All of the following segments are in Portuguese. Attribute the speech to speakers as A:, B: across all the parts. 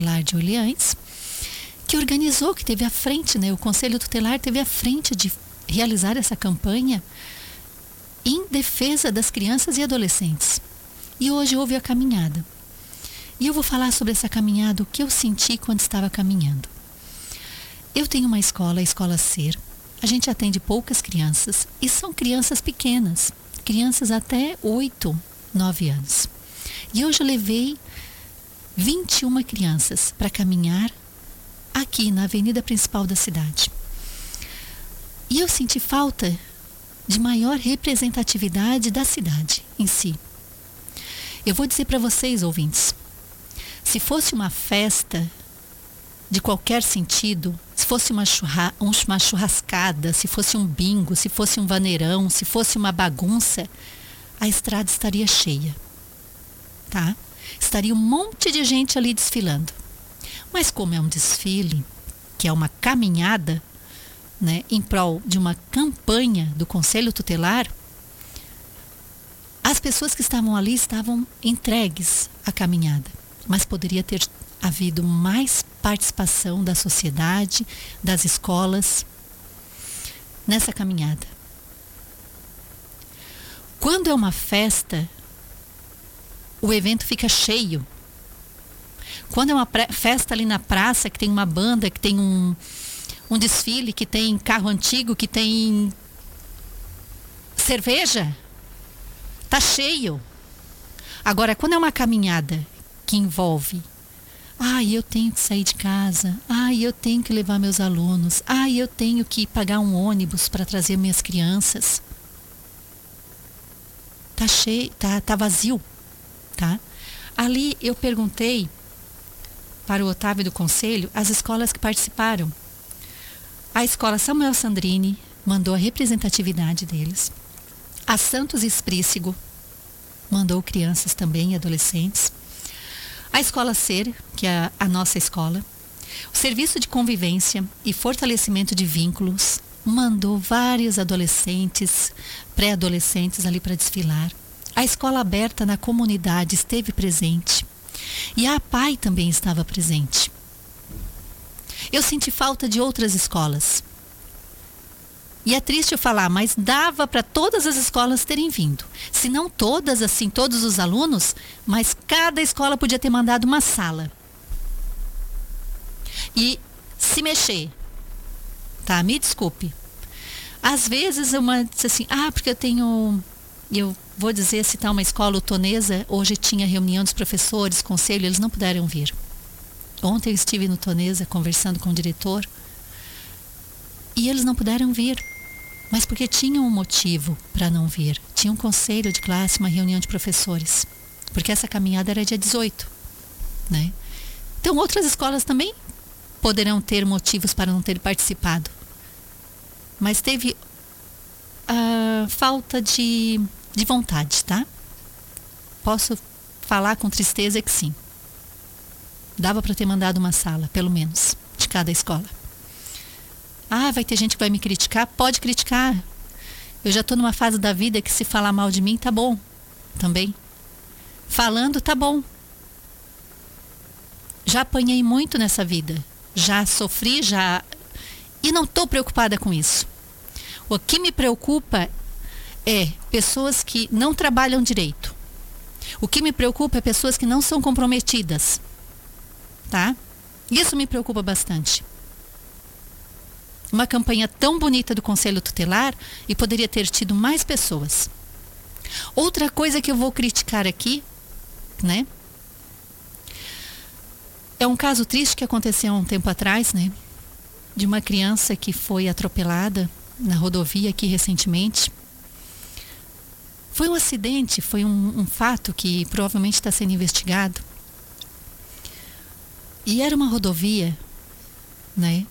A: Tutelar de Orleans, que organizou, que teve à frente, né? O Conselho Tutelar teve à frente de realizar essa campanha em defesa das crianças e adolescentes. E hoje houve a caminhada. E eu vou falar sobre essa caminhada, o que eu senti quando estava caminhando. Eu tenho uma escola, a Escola Ser. A gente atende poucas crianças e são crianças pequenas, crianças até 8, 9 anos. E eu já levei 21 crianças para caminhar aqui na avenida principal da cidade. E eu senti falta de maior representatividade da cidade em si. Eu vou dizer para vocês, ouvintes, se fosse uma festa de qualquer sentido, se fosse uma churrascada, se fosse um bingo, se fosse um vaneirão, se fosse uma bagunça, a estrada estaria cheia, tá? Estaria um monte de gente ali desfilando. Mas como é um desfile, que é uma caminhada, né, em prol de uma campanha do Conselho Tutelar, as pessoas que estavam ali estavam entregues à caminhada. Mas poderia ter havido mais participação da sociedade, das escolas, nessa caminhada. Quando é uma festa, o evento fica cheio. Quando é uma festa ali na praça, que tem uma banda, que tem um desfile, que tem carro antigo, que tem cerveja, tá cheio. Agora, quando é uma caminhada que envolve, eu tenho que sair de casa, eu tenho que levar meus alunos, eu tenho que pagar um ônibus para trazer minhas crianças, tá cheio, tá vazio, tá? Ali eu perguntei para o Otávio do Conselho as escolas que participaram. A escola Samuel Sandrini mandou a representatividade deles. A Santos Esprícigo mandou crianças também e adolescentes. A Escola Ser, que é a nossa escola. O Serviço de Convivência e Fortalecimento de Vínculos mandou vários adolescentes, pré-adolescentes ali para desfilar. A Escola Aberta na Comunidade esteve presente. E a APAI também estava presente. Eu senti falta de outras escolas. E é triste eu falar, mas dava para todas as escolas terem vindo. Se não todas, assim, todos os alunos, mas cada escola podia ter mandado uma sala. E se mexer, tá? Me desculpe. Às vezes uma diz assim, porque eu vou citar uma escola, o Tonesa, hoje tinha reunião dos professores, conselho, eles não puderam vir. Ontem eu estive no Tonesa conversando com o diretor e eles não puderam vir, mas porque tinham um motivo para não vir. Tinha um conselho de classe, uma reunião de professores, porque essa caminhada era dia 18, né? Então outras escolas também poderão ter motivos para não ter participado, mas teve falta de vontade, tá? Posso falar com tristeza que sim. Dava para ter mandado uma sala, pelo menos, de cada escola. Vai ter gente que vai me criticar? Pode criticar. Eu já estou numa fase da vida que se falar mal de mim, tá bom. Também. Falando, tá bom. Já apanhei muito nessa vida. Já sofri, e não estou preocupada com isso. O que me preocupa é pessoas que não trabalham direito. O que me preocupa é pessoas que não são comprometidas. Tá? Isso me preocupa bastante. Uma campanha tão bonita do Conselho Tutelar e poderia ter tido mais pessoas. Outra coisa que eu vou criticar aqui, né? É um caso triste que aconteceu há um tempo atrás, né? De uma criança que foi atropelada na rodovia aqui recentemente. Foi um acidente, foi um fato que provavelmente está sendo investigado. E era uma rodovia, né?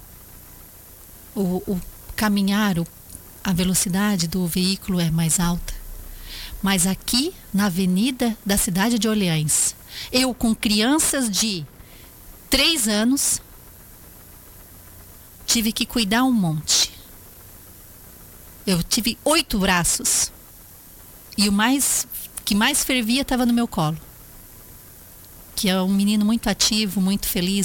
A: O caminhar, a velocidade do veículo é mais alta. Mas aqui, na avenida da cidade de Orleans, eu com crianças de 3 anos, tive que cuidar um monte. Eu tive 8 braços. E o que mais fervia estava no meu colo. Que é um menino muito ativo, muito feliz.